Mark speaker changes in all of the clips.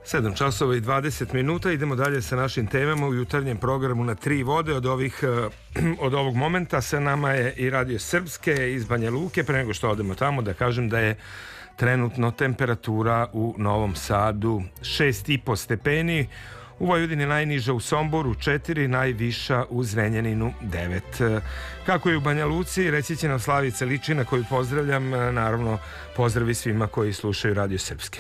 Speaker 1: 7 časova i 20 minuta. Idemo dalje sa našim temama u jutarnjem programu na tri vode. Od ovog momenta sa nama je i Radio Srpske iz Banja Luke. Pre nego što odemo tamo, da kažem da je trenutno temperatura u Novom Sadu 6,5 stepeni, u Vojvodini najniža u Somboru 4, najviša u Zrenjaninu 9. Kako je u Banja Luci, reći će nam Slavica Ličina, koju pozdravljam. Naravno, pozdravi svima koji slušaju Radio Srpske.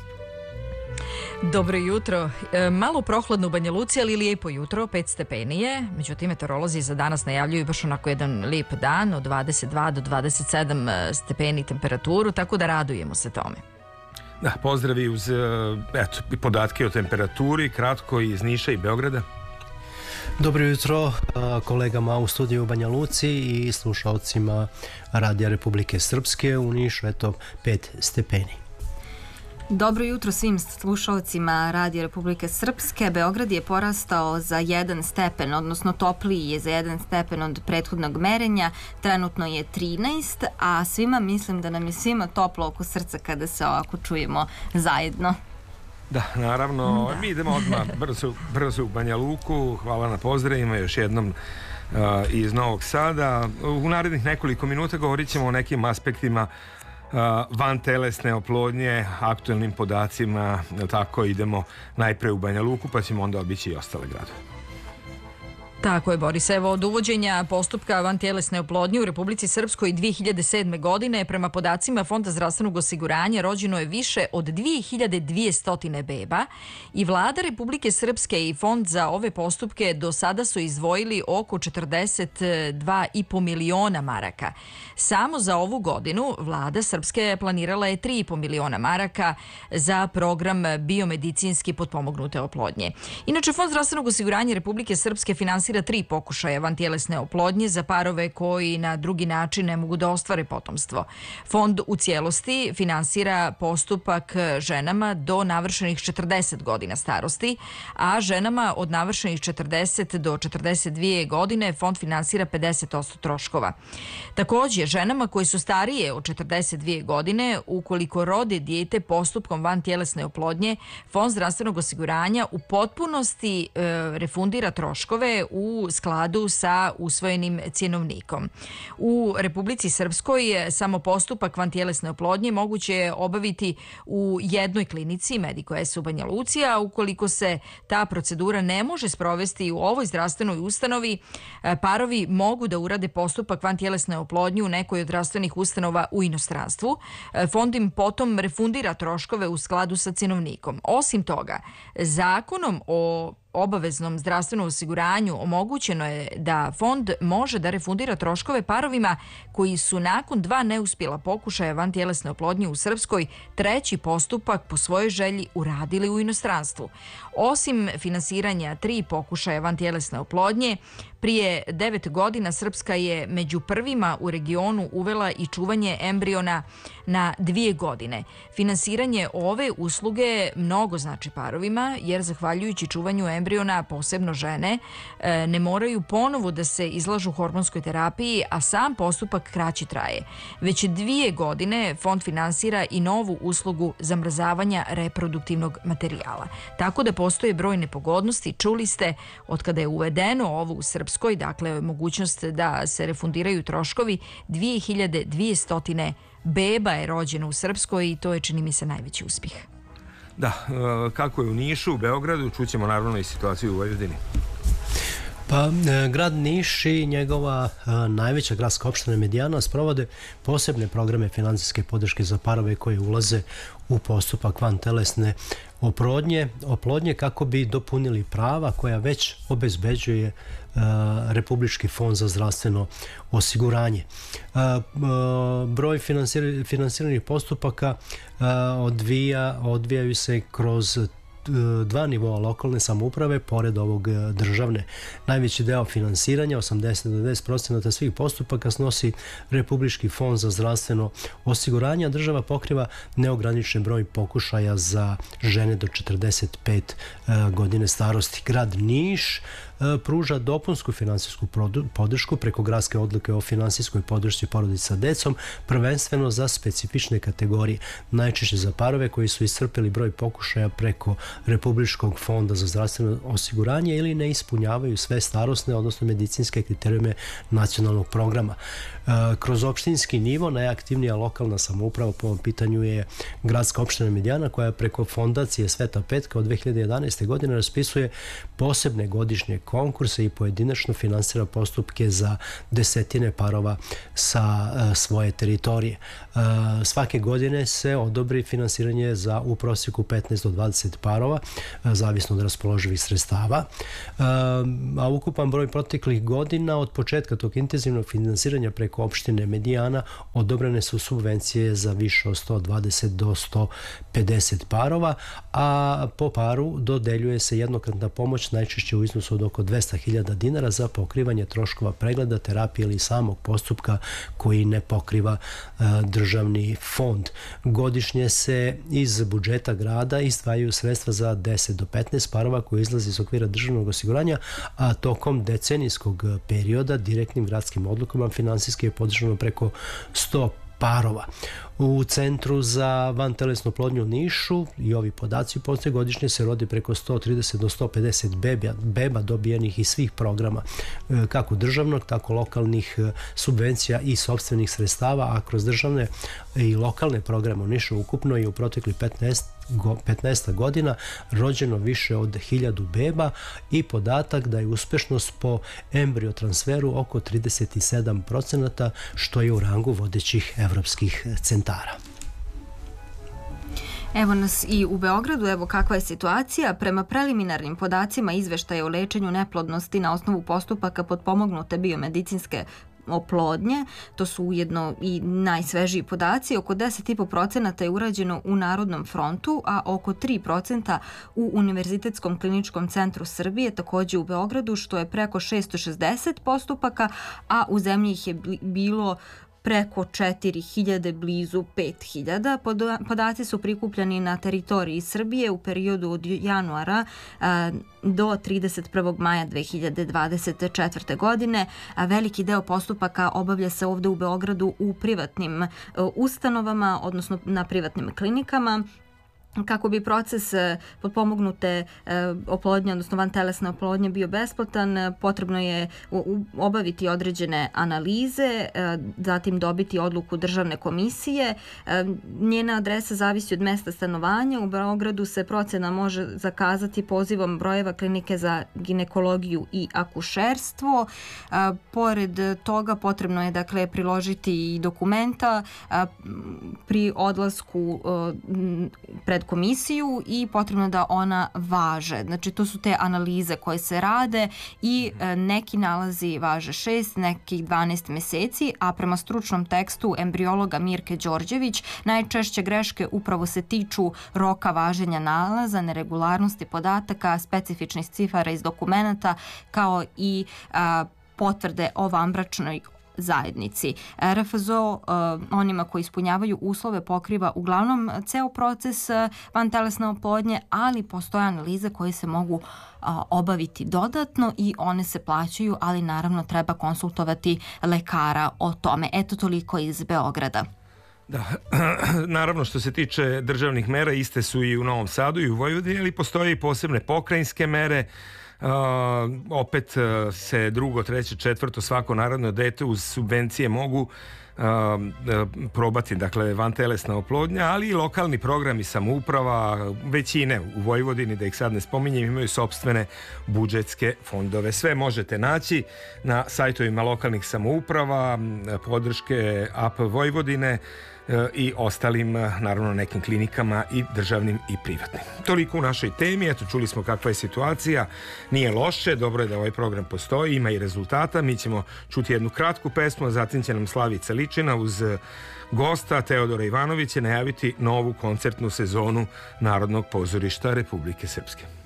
Speaker 2: Dobro jutro. Malo prohladno u Banja Luci, ali lijepo jutro, 5 stepeni je. Međutim, meteorolozi za danas najavljuju baš onako jedan lijep dan, od 22 do 27 stepeni temperaturu, tako da radujemo se tome.
Speaker 1: Da, pozdravi uz podatke o temperaturi, kratko iz Niša i Beograda.
Speaker 3: Dobro jutro kolegama u studiju u Banja Luci i slušalcima Radija Republike Srpske u Nišu, 5 stepeni.
Speaker 4: Dobro jutro svim slušalcima Radija Republike Srpske. Beograd je porastao za 1 stepen, odnosno topliji je za 1 stepen od prethodnog merenja. Trenutno je 13, a svima mislim da nam je svima toplo oko srca kada se ovako čujemo zajedno.
Speaker 1: Da, naravno. Mi idemo odmah brzo u Banja Luku. Hvala na pozdravima još jednom iz Novog Sada. U narednih nekoliko minuta govorit ćemo o nekim aspektima van telesne oplodnje, aktualnim podacima. Tako idemo najpre u Banja Luku, pa ćemo onda obići i ostale gradove.
Speaker 2: Tako je, Boris. Evo, od uvođenja postupka vantjelesne oplodnje u Republici Srpskoj 2007. godine, prema podacima Fonda zdravstvenog osiguranja, rođeno je više od 2200 beba i Vlada Republike Srpske i Fond za ove postupke do sada su izdvojili oko 42,5 miliona maraka. Samo za ovu godinu Vlada Srpske planirala je 3,5 miliona maraka za program biomedicinski potpomognute oplodnje. Inače, Fond zdravstvenog osiguranja Republike Srpske finansira 3 pokušaja vantjelesne oplodnje za parove koji na drugi način ne mogu da ostvare potomstvo. Fond u cijelosti finansira postupak ženama do navršenih 40 godina starosti, a ženama od navršenih 40 do 42 godine Fond finansira 50% troškova. Također, ženama koji su starije od 42 godine, ukoliko rode dijete postupkom vantjelesne oplodnje, Fond zdravstvenog osiguranja u potpunosti refundira troškove u skladu sa usvojenim cjenovnikom. U Republici Srpskoj samo postupak vantjelesne oplodnje moguće je obaviti u jednoj klinici Medico S u Banja Luci, a ukoliko se ta procedura ne može sprovesti u ovoj zdravstvenoj ustanovi, parovi mogu da urade postupak vantjelesne oplodnje u nekoj od zdravstvenih ustanova u inostranstvu. Fond im potom refundira troškove u skladu sa cjenovnikom. Osim toga, zakonom o obaveznom zdravstvenom osiguranju omogućeno je da fond može da refundira troškove parovima koji su nakon 2 neuspjela pokušaja vantjelesne oplodnje u Srpskoj treći postupak po svojoj želji uradili u inostranstvu. Osim finansiranja 3 pokušaja vantjelesne oplodnje, prije 9 godina Srpska je među prvima u regionu uvela i čuvanje embriona na 2 godine. Finansiranje ove usluge mnogo znači parovima, jer zahvaljujući čuvanju embriona, posebno žene, ne moraju ponovo da se izlažu hormonskoj terapiji, a sam postupak kraće traje. Već 2 godine fond finansira i novu uslugu zamrzavanja reproduktivnog materijala. Tako da postoje brojne pogodnosti. Čuli ste, od kada je uvedeno ovo u Srpskoj, dakle mogućnost da se refundiraju troškovi, 2200 beba je rođeno u Srpskoj i to je, čini mi se, najveći uspjeh.
Speaker 1: Da, kako je u Nišu, u Beogradu, čućemo naravno i situaciju u Vojvodini.
Speaker 3: Pa, grad Niš i njegova najveća gradska opština Medijana sprovode posebne programe financijske podrške za parove koji ulaze u postupak vantelesne oplodnje kako bi dopunili prava koja već obezbeđuje Republički fond za zdravstveno osiguranje. Broj finansiranih postupaka odvijaju se kroz 2 nivoa lokalne samouprave pored ovog državne. Najveći deo finansiranja, 80-90% svih postupaka, snosi Republički fond za zdravstveno osiguranje, a država pokriva neograničen broj pokušaja za žene do 45 godine starosti. Grad Niš pruža dopunsku finansijsku podršku preko gradske odluke o finansijskoj podršci porodica sa decom, prvenstveno za specifične kategorije, najčešće za parove koji su iscrpili broj pokušaja preko Republičkog fonda za zdravstveno osiguranje ili ne ispunjavaju sve starosne, odnosno medicinske kriterijume nacionalnog programa. Kroz opštinski nivo najaktivnija lokalna samouprava po ovom pitanju je gradska opština Medijana, koja preko fondacije Sveta Petka od 2011. godine raspisuje posebne godišnje konkurse i pojedinačno finansira postupke za desetine parova sa svoje teritorije. Svake godine se odobri finansiranje za u prosjeku 15 do 20 parova, zavisno od raspoloživih sredstava. A ukupan broj proteklih godina od početka tog intenzivnog finansiranja preko opštine Medijana odobrene su subvencije za više od 120 do 150 parova, a po paru dodeljuje se jednokratna pomoć najčešće u iznosu od oko 200.000 dinara za pokrivanje troškova pregleda, terapije ili samog postupka koji ne pokriva državni fond. Godišnje se iz budžeta grada izdvajaju sredstva za 10 do 15 parova koji izlazi iz okvira državnog osiguranja, a tokom decenijskog perioda direktnim gradskim odlukama finansijski je podržano preko 100 parova. U Centru za vantelesnu oplodnju u Nišu i ovi podaci postoje godišnje se rodi preko 130 do 150 beba dobijenih iz svih programa, kako državnog, tako lokalnih subvencija i sopstvenih sredstava, a kroz državne i lokalne programe u Nišu ukupno je u protekli 15 godina rođeno više od 1000 beba i podatak da je uspešnost po embriotransferu oko 37%, što je u rangu vodećih evropskih centara.
Speaker 4: Evo nas i u Beogradu, evo kakva je situacija. Prema preliminarnim podacima izveštaja o lečenju neplodnosti na osnovu postupaka potpomognute biomedicinske oplodnje, to su ujedno i najsvežiji podaci, oko 10,5% je urađeno u Narodnom frontu, a oko 3% u Univerzitetskom kliničkom centru Srbije, takođe u Beogradu, što je preko 660 postupaka, a u zemlji ih je bilo preko 4.000, blizu 5.000. Podaci su prikupljeni na teritoriji Srbije u periodu od januara do 31. maja 2024. godine. Veliki deo postupaka obavlja se ovde u Beogradu u privatnim ustanovama, odnosno na privatnim klinikama. Kako bi proces potpomognute oplodnje, odnosno vantelesne oplodnje bio besplatan, potrebno je obaviti određene analize, zatim dobiti odluku državne komisije. Njena adresa zavisi od mesta stanovanja. U Beogradu se procena može zakazati pozivom brojeva klinike za ginekologiju i akušerstvo. Pored toga potrebno je dakle priložiti i dokumenta pri odlasku pred komisiju i potrebno da ona važe. Znači, to su te analize koje se rade i neki nalazi važe 6, nekih 12 meseci, a prema stručnom tekstu embriologa Mirke Đorđević najčešće greške upravo se tiču roka važenja nalaza, neregularnosti podataka, specifičnih cifara iz dokumenta, kao i potvrde o vanbračnoj zajednici. RFZO onima koji ispunjavaju uslove pokriva uglavnom ceo proces vantelesne oplodnje, ali postoje analize koje se mogu obaviti dodatno i one se plaćaju, ali naravno treba konsultovati lekara o tome. Eto, toliko iz Beograda.
Speaker 1: Da, naravno što se tiče državnih mera, iste su i u Novom Sadu i u Vojvodini, ali postoje i posebne pokrajinske mere. Opet se drugo, treće, četvrto svako naredno dete uz subvencije mogu probati, dakle, vantelesna oplodnja, ali i lokalni programi samouprava, većine u Vojvodini, da ih sad ne spominjem, imaju sopstvene budžetske fondove. Sve možete naći na sajtovima lokalnih samouprava, podrške AP Vojvodine i ostalim, naravno, nekim klinikama i državnim i privatnim. Toliko u našoj temi. Eto, čuli smo kakva je situacija. Nije loše, dobro je da ovaj program postoji, ima i rezultata. Mi ćemo čuti jednu kratku pesmu, a zatim će nam Slavica Ličina uz gosta Teodora Ivanovića najaviti novu koncertnu sezonu Narodnog pozorišta Republike Srpske.